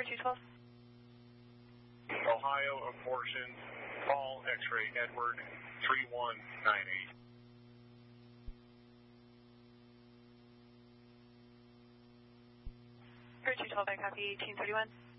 212. Ohio abortion, call X-ray Edward 3198. For 212, I copy 1831.